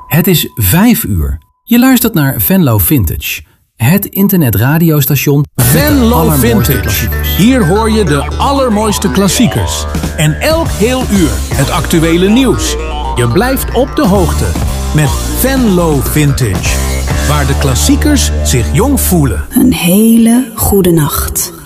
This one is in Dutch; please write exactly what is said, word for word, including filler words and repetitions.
Het is vijf uur. Je luistert naar Venlo Vintage. Het internetradiostation Venlo Vintage. Hier hoor je de allermooiste klassiekers. En elk heel uur het actuele nieuws. Je blijft op de hoogte met Venlo Vintage. Waar de klassiekers zich jong voelen. Een hele goede nacht.